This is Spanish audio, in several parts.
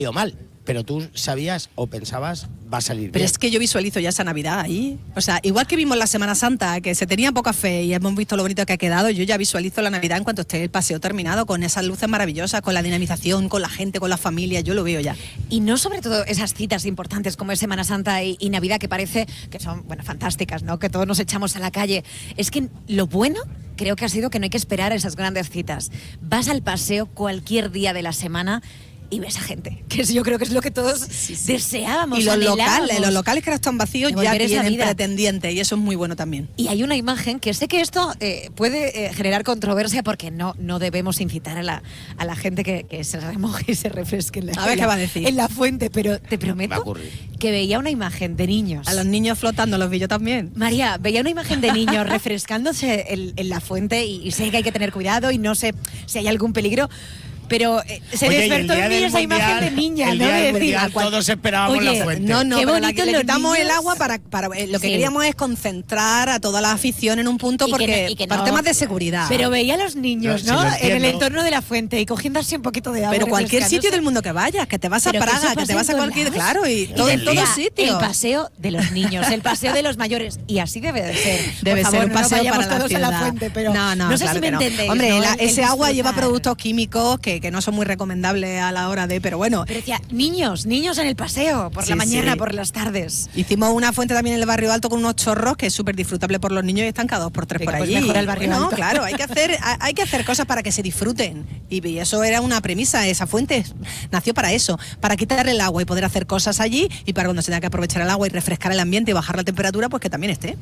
mal, pero tú sabías o pensabas va a salir bien. Pero es que yo visualizo ya esa Navidad ahí. O sea, igual que vimos la Semana Santa, que se tenía poca fe y hemos visto lo bonito que ha quedado, yo ya visualizo la Navidad en cuanto esté el paseo terminado, con esas luces maravillosas, con la dinamización, con la gente, con la familia, yo lo veo ya. Y no sobre todo esas citas importantes como es Semana Santa y Navidad, que parece que son, bueno, fantásticas, ¿no? Que todos nos echamos a la calle. Es que lo bueno creo que ha sido que no hay que esperar a esas grandes citas. Vas al paseo cualquier día de la semana y ves a gente, que yo creo que es lo que todos deseábamos. Y los locales que ahora están vacíos ya vienen pretendientes, y eso es muy bueno también. Y hay una imagen que sé que esto puede generar controversia, porque no debemos incitar a la gente que se remoje y se refresque a ver qué va a decir en la fuente, pero te prometo que veía una imagen de niños. A los niños flotando los vi yo también. María, veía una imagen de niños refrescándose en la fuente, y sé que hay que tener cuidado y no sé si hay algún peligro, pero se despertó en mí esa imagen de niña, ¿no? De decir, todos esperábamos la fuente. No, qué bonito le quitamos niños. El agua para lo que queríamos es concentrar a toda la afición en un punto, porque para temas de seguridad. Pero veía a los niños, ¿no? En el entorno de la fuente y cogiendo así un poquito de agua. Pero cualquier sitio del mundo que vayas, que te vas a Praga, que te vas a cualquier... Claro, y todo en todos sitios. El paseo de los niños, el paseo de los mayores, y así debe de ser. Debe ser un paseo para la todos ciudad. a la fuente, pero no sé si me entendéis. Hombre, ese agua lleva productos químicos que no son muy recomendables a la hora de, pero bueno. Pero decía, niños en el paseo, por la mañana, por las tardes. Hicimos una fuente también en el Barrio Alto con unos chorros que es súper disfrutable por los niños y están cada 2 por 3 por allí. Mejor el Barrio Alto. Claro, hay que hacer cosas para que se disfruten. Y eso era una premisa, esa fuente nació para eso, para quitar el agua y poder hacer cosas allí, y para cuando se tenga que aprovechar el agua y refrescar el ambiente y bajar la temperatura, pues que también esté.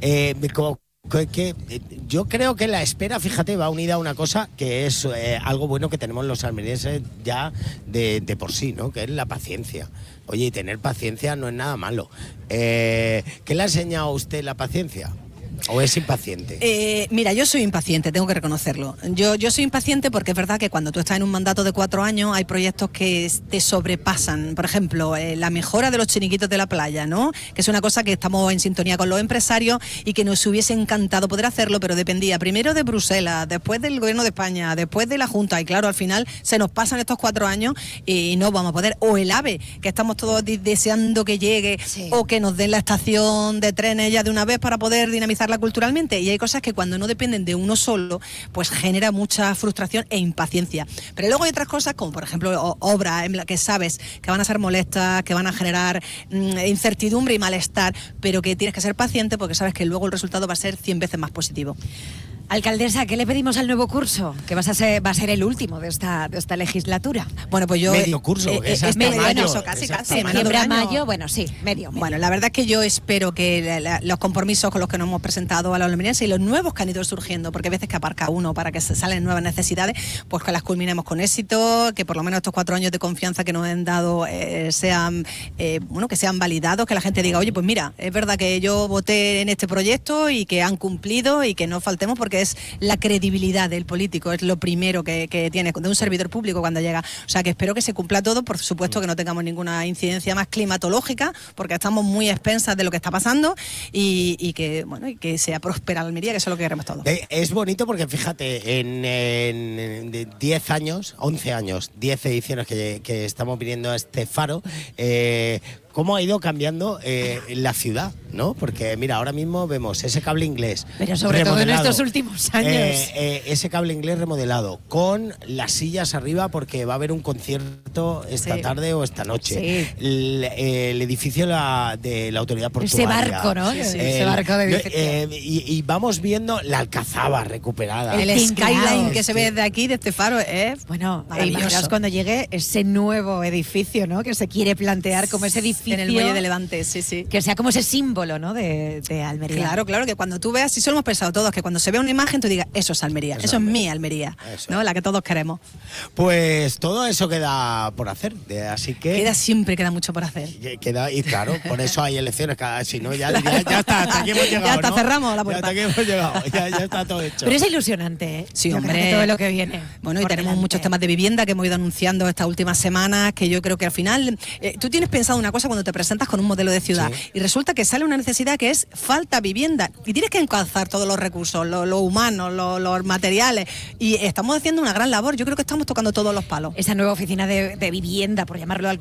Yo creo que la espera, fíjate, va unida a una cosa que es algo bueno que tenemos los almerienses ya de por sí, ¿no? Que es la paciencia. Oye, y tener paciencia no es nada malo. ¿Qué le ha enseñado a usted la paciencia? ¿O es impaciente? Mira, yo soy impaciente, tengo que reconocerlo. Yo soy impaciente porque es verdad que cuando tú estás en un mandato de 4 años hay proyectos que te sobrepasan. Por ejemplo, la mejora de los chiringuitos de la playa, ¿no? Que es una cosa que estamos en sintonía con los empresarios y que nos hubiese encantado poder hacerlo, pero dependía primero de Bruselas, después del Gobierno de España, después de la Junta, y claro, al final se nos pasan estos 4 años y no vamos a poder. O el AVE, que estamos todos deseando que llegue, o que nos den la estación de trenes ya de una vez para poder dinamizarla culturalmente, y hay cosas que cuando no dependen de uno solo, pues genera mucha frustración e impaciencia. Pero luego hay otras cosas, como por ejemplo obras en las que sabes que van a ser molestas, que van a generar incertidumbre y malestar, pero que tienes que ser paciente porque sabes que luego el resultado va a ser 100 veces más positivo. Alcaldesa, ¿qué le pedimos al nuevo curso? Que va a ser el último de esta legislatura. Bueno, pues yo... Medio curso, es hasta mayo. Casi. Septiembre a mayo, bueno, sí, medio. Bueno, la verdad es que yo espero que los compromisos con los que nos hemos presentado a los almerienses y los nuevos que han ido surgiendo, porque a veces que aparca uno para que se salen nuevas necesidades, pues que las culminemos con éxito, que por lo menos estos 4 años de confianza que nos han dado que sean validados, que la gente diga, oye, pues mira, es verdad que yo voté en este proyecto y que han cumplido, y que no faltemos, porque es la credibilidad del político, es lo primero que tiene de un servidor público cuando llega. O sea, que espero que se cumpla todo, por supuesto que no tengamos ninguna incidencia más climatológica, porque estamos muy expensas de lo que está pasando, y que sea próspera Almería, que eso es lo que queremos todos. Es bonito porque fíjate, en 10 años, 11 años, 10 ediciones que estamos viniendo a este faro, cómo ha ido cambiando la ciudad, ¿no? Porque mira, ahora mismo vemos ese cable inglés, pero sobre todo en estos últimos años, ese cable inglés remodelado, con las sillas arriba, porque va a haber un concierto esta tarde o esta noche. Sí. El edificio de la autoridad portuaria. Ese barco, ¿no? Ese barco de edificio. Y vamos viendo la Alcazaba recuperada. El skyline que se ve desde aquí, de este faro, bueno, imaginaos cuando llegue ese nuevo edificio, ¿no? Que se quiere plantear como ese edificio en el muelle de Levante, sí. Que sea como ese símbolo, ¿no? de Almería. Claro, que cuando tú veas, si solo hemos pensado todos, que cuando se vea una imagen tú digas, eso es Almería, eso es mi Almería, ¿no? La que todos queremos. Pues todo eso queda por hacer, así que... Siempre queda mucho por hacer. Y claro, por eso hay elecciones, si no ya está, hasta aquí hemos llegado, ya está, ¿no? Cerramos la puerta. Ya hasta aquí hemos llegado, ya está todo hecho. Pero es ilusionante, ¿eh? Sí, yo hombre. creo que todo lo que viene. Bueno, y tenemos muchos temas de vivienda que hemos ido anunciando estas últimas semanas, que yo creo que al final tú tienes pensado una cosa cuando te presentas con un modelo de ciudad, y resulta que sale una necesidad que es falta vivienda, y tienes que encauzar todos los recursos, lo humanos, los materiales, y estamos haciendo una gran labor. Yo creo que estamos tocando todos los palos. Esa nueva oficina de vivienda, por llamarlo de